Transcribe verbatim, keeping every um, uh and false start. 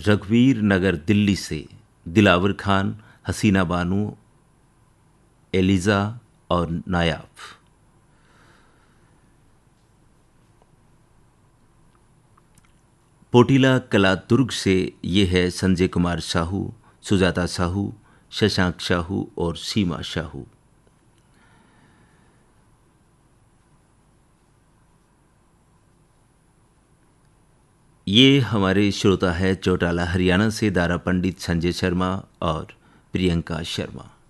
रघुवीर नगर दिल्ली से दिलावर खान, हसीना बानू, एलिज़ा और नायाब। पोटीला कला दुर्ग से ये है संजय कुमार साहू, सुजाता साहू, शशांक साहू और सीमा साहू। ये हमारे श्रोता है चौटाला हरियाणा से दारा पंडित संजय शर्मा और प्रियंका शर्मा।